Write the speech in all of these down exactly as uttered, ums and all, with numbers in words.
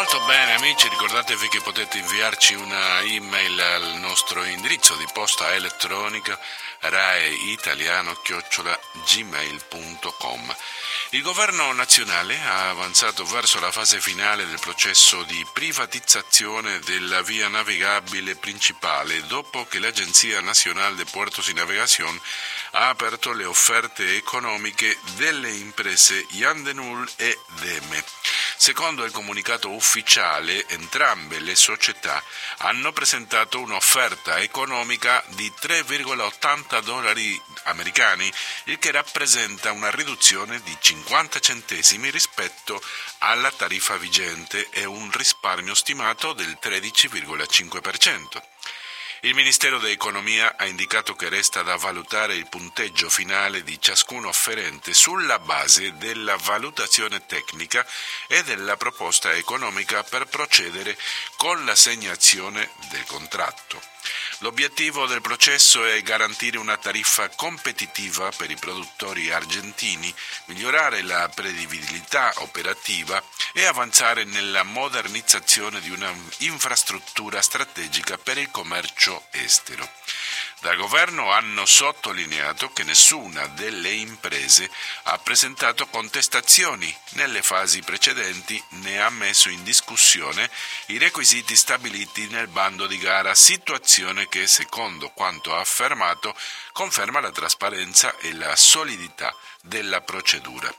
Molto bene amici, ricordatevi che potete inviarci una email al nostro indirizzo di posta elettronica raeitaliano chiocciola gmail punto com. Il governo nazionale ha avanzato verso la fase finale del processo di privatizzazione della via navigabile principale dopo che l'Agenzia Nacional de Puertos y Navegación ha aperto le offerte economiche delle imprese Yandenul e Deme. Secondo il comunicato ufficiale, entrambe le società hanno presentato un'offerta economica di tre virgola ottanta dollari americani, il che rappresenta una riduzione di cinquanta centesimi rispetto alla tariffa vigente e un risparmio stimato del tredici virgola cinque per cento. Il Ministero dell'Economia ha indicato che resta da valutare il punteggio finale di ciascun offerente sulla base della valutazione tecnica e della proposta economica per procedere con l'assegnazione del contratto. L'obiettivo del processo è garantire una tariffa competitiva per i produttori argentini, migliorare la prevedibilità operativa e avanzare nella modernizzazione di una infrastruttura strategica per il commercio estero. Dal governo hanno sottolineato che nessuna delle imprese ha presentato contestazioni nelle fasi precedenti né ha messo in discussione i requisiti stabiliti nel bando di gara, situazione che, secondo quanto ha affermato, conferma la trasparenza e la solidità della procedura.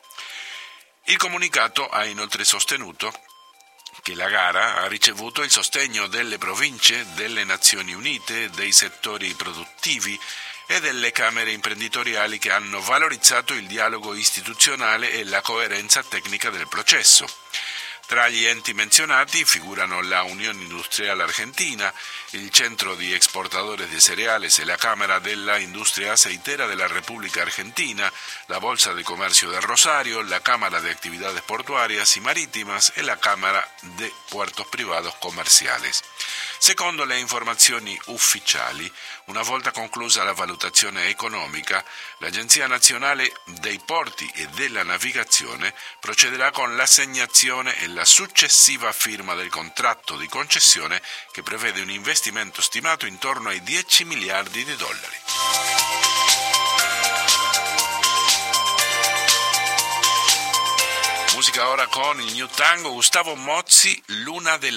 Il comunicato ha inoltre sostenuto che la gara ha ricevuto il sostegno delle province, delle Nazioni Unite, dei settori produttivi e delle camere imprenditoriali che hanno valorizzato il dialogo istituzionale e la coerenza tecnica del processo. Tra gli enti menzionati figurano la Unione Industrial Argentina, il Centro di Exportadores de Cereales e la Cámara della Industria Aceitera de la República Argentina, la Bolsa de Comercio de Rosario, la Cámara de Actividades Portuarias y Marítimas e la Cámara de Puertos Privados Comerciales. Secondo le informazioni ufficiali, una volta conclusa la valutazione economica, l'Agenzia Nazionale dei Porti e della Navigazione procederà con l'assegnazione e la successiva firma del contratto di concessione che prevede un investimento stimato intorno ai dieci miliardi di dollari. Musica ora con il New Tango, Gustavo Mozzi, Luna del